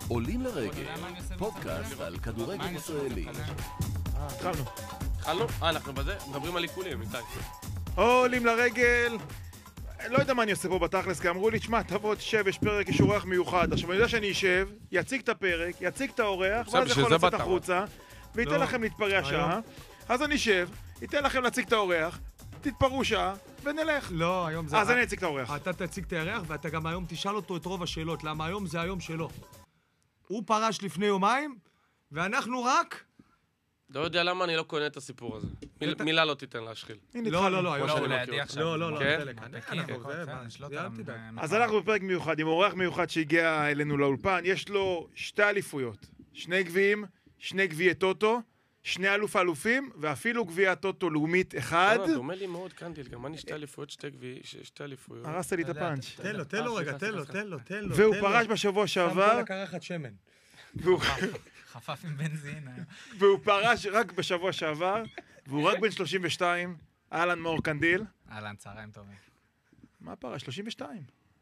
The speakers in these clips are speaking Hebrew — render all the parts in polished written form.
עולים לרגל, פודקאסט על כדורגל ישראלי. התחלנו? אנחנו בזה? מדברים על עיקולים, איתי. עולים לרגל. לא יודע מה אני עושה פה בתכלס, כי אמרו לי, תשמע, תבוא, תשב, יש פרק, יש אורח מיוחד. עכשיו, אני יודע שאני אשב, יציג את הפרק, יציג את האורח, ואז יכול לצאת החוצה, וייתן לכם להתפרע שעה. אז אני אשב, ייתן לכם להציג את האורח, תתפרעו שעה, ונלך. לא, היום זה... אז אני אציג את האורח. אתה תציג את האורח, ואתה גם היום תשאל אותו את רוב השאלות, למה היום זה היום שלו. הוא פרש לפני יומיים, ואנחנו רק... לא יודע למה אני לא קונה את הסיפור הזה. מילה לא תיתן להשחיל. לא, היום הוא שלו. לידי עכשיו. לא, כן? חלק. אז אנחנו בפרק מיוחד, עם אורח מיוחד שהגיע אלינו לאולפן. יש לו 2 אליפויות, 2 גביעים, 2 גביעי טוטו, 2 אלופים, ואפילו גביע טוטו לאומית 1. דומה לי מאוד קנדיל, גם אני 2 אליפויות, 2 אליפויות. הרסת לי את הפאנץ'. תן לו רגע, תן לו. והוא פרש בשבוע שעבר. שם לקרחת שמן. חפף עם בנזין. והוא פרש רק בשבוע שעבר, והוא רק בן 32, אהלן מאור קנדיל. אהלן, צהריים טובים. מה פרש? 32.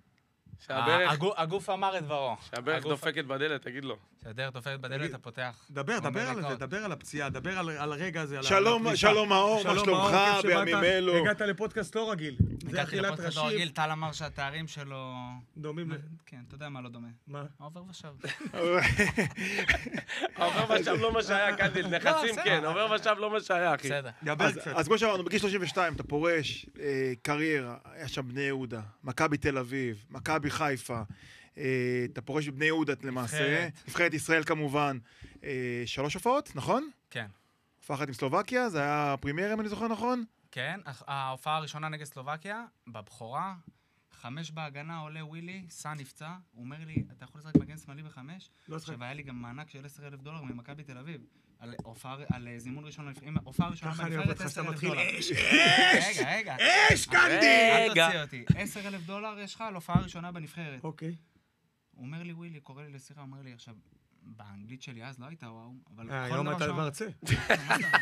הגוף אמר את דברו. שהברך דופקת בדלת, תגיד לו. שהדרך דופקת בדלת, אתה פותח. דבר על זה, דבר על הפציעה, דבר על הרגע הזה. שלום מאור, מה שלומך בימים אלו? הגעת לפודקאסט לא רגיל. הגעתי לפודקאסט לא רגיל, טל אמר שהתארים שלו... דומים ל... כן, אתה יודע מה לא דומה. מה? העובר ושב. העובר ושב לא מה שהיה, קנדיל, נכסים כן, העובר ושב לא מה שהיה, אחי. בסדר. אז כמו שאמרנו, בגיל 32 אתה פורש, קריירה, היה שם בני יהודה, מכבי תל אביב, מכבי חיפה, אתה פורש בבני יהודה למעשה, נבחרת ישראל כמובן, 3 הופעות, נכון? כן. הופעה אחת עם סלובקיה, זה היה פרימייר אם אני זוכר נכון? כן, ההופעה הראשונה נגד סלובקיה, בבחורה, 5 בהגנה עולה ווילי, סע נפצע, הוא אומר לי, אתה יכול לשחק מגן שמאלי ב5? עכשיו היה לי גם מענק של $10,000 ממכבי תל אביב, על זימון ראשון, הופעה ראשונה בנבחרת $10,000. רגע. אש, קנדי! אל תוציא אותי. $10,000 יש לך על הופעה ראשונה בנבחרת. אוקיי. הוא אומר לי, ווילי, קורא לי לסירה, אומר לי, עכשיו, באנגלית שלי אז לא הייתה וואו, אבל היום אתה מרצה.